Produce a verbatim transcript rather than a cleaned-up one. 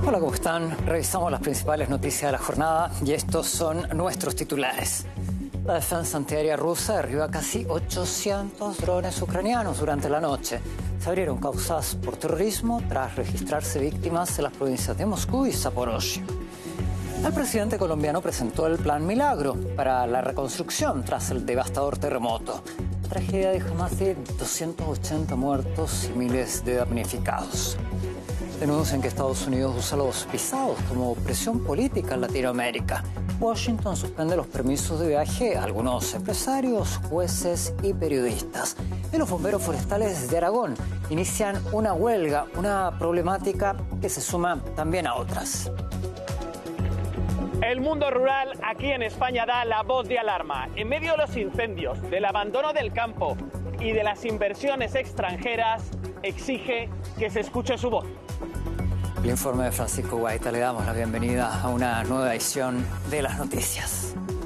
Hola, ¿cómo están? Revisamos las principales noticias de la jornada y estos son nuestros titulares. La defensa antiaérea rusa derriba casi ochocientos drones ucranianos durante la noche. Se abrieron causas por terrorismo tras registrarse víctimas en las provincias de Moscú y Zaporozhye. El presidente colombiano presentó el Plan Milagro para la reconstrucción tras el devastador terremoto. La tragedia dejó más de doscientos ochenta muertos y miles de damnificados. Denuncian que Estados Unidos usa los visados como presión política en Latinoamérica. Washington suspende los permisos de viaje a algunos empresarios, jueces y periodistas. Y los bomberos forestales de Aragón inician una huelga, una problemática que se suma también a otras. El mundo rural aquí en España da la voz de alarma. En medio de los incendios, del abandono del campo y de las inversiones extranjeras, exige que se escuche su voz. El informe de Francisco Guaita, le damos la bienvenida a una nueva edición de las noticias.